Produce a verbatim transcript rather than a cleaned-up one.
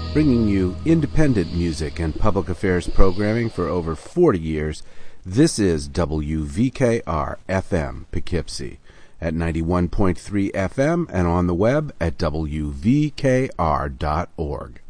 Bringing you independent music and public affairs programming for over forty years, this is W V K R F M Poughkeepsie at ninety-one point three F M and on the web at W V K R dot org.